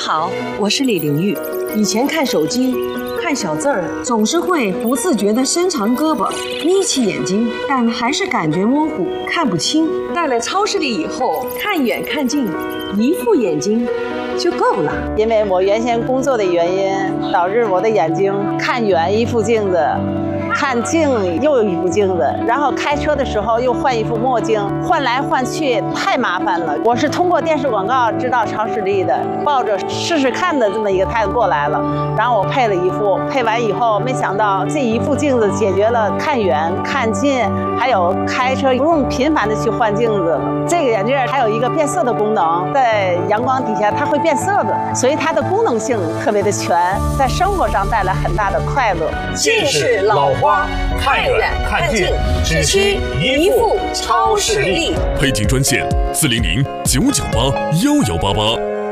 好，我是李玲玉。以前看手机，看小字儿，总是会不自觉地伸长胳膊，眯起眼睛，但还是感觉模糊，看不清。到了超市里以后，看远看近，一副眼睛就够了。 因为我原先工作的原因，导致我的眼睛看远一副镜子，看近又一副镜子，然后开车的时候又换一副墨镜，换来换去太麻烦了。我是通过电视广告知道超视力的，抱着试试看的这么一个态度过来了。然后我配了一副，配完以后没想到这一副镜子解决了看远看近，还有开车不用频繁的去换镜子了。这个眼镜还有一个变色的功能，在阳光底下它会变色的，所以它的功能性特别的全，在生活上带来很大的快乐。 近视老花，看远看近，只需一副超视力。 配镜专线：400-998-1188。